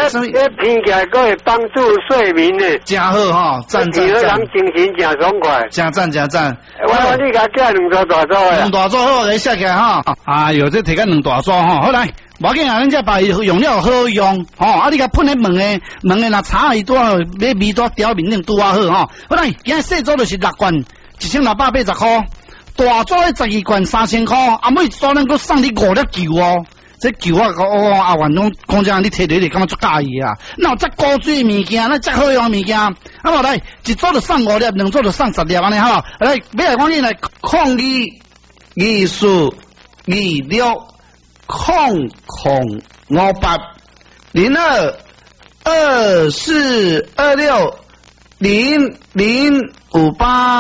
什么？ 听起来可会帮助睡眠呢。 真好哈，赞赞赞！ 人精神真爽快。 真赞真赞！ 我你甲寄两大组的。 两大组好，来写起来哈。哎呦，这摕个两大组哈，好来。无要紧啊，咱这把用料好用，吼、啊！你甲喷喺问的若炒伊多，买味多调面顶拄啊好吼。好来，今日细组就是6罐，1680块，大组咧12罐3000块，啊每组咱佫送你5粒球哦。这球啊，阿元拢讲真，你摕落你感觉足介意啊！那有这高水物件，那这好用物件，啊无来一组就送5粒，2组就送10粒安尼哈。来，买来讲你来抗议2026。00580242460058。